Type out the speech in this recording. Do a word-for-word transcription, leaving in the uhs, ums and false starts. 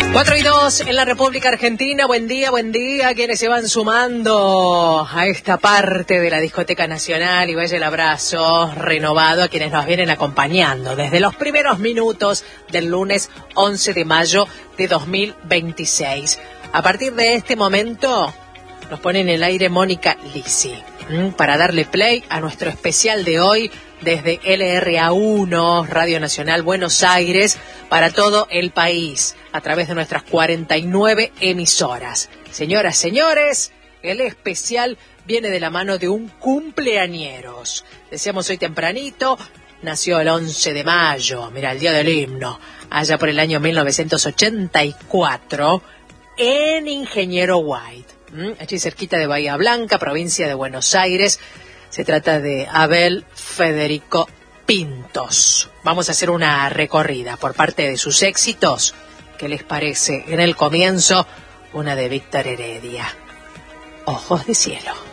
cuatro y dos en la República Argentina. Buen día, buen día a quienes se van sumando a esta parte de la Discoteca Nacional, y vaya el abrazo renovado a quienes nos vienen acompañando desde los primeros minutos del lunes once de mayo de dos mil veintiséis. A partir de este momento nos pone en el aire Mónica Lisi para darle play a nuestro especial de hoy desde L R A uno, Radio Nacional Buenos Aires, para todo el país, a través de nuestras cuarenta y nueve emisoras. Señoras, señores, el especial viene de la mano de un cumpleañeros. Decíamos hoy tempranito, nació el once de mayo, mira, el día del himno, allá por el año mil novecientos ochenta y cuatro, en Ingeniero White, ¿Mm? allí cerquita de Bahía Blanca, provincia de Buenos Aires. Se trata de Abel Federico Pintos. Vamos a hacer una recorrida por parte de sus éxitos. ¿Qué les parece? En el comienzo, una de Víctor Heredia, Ojos de Cielo.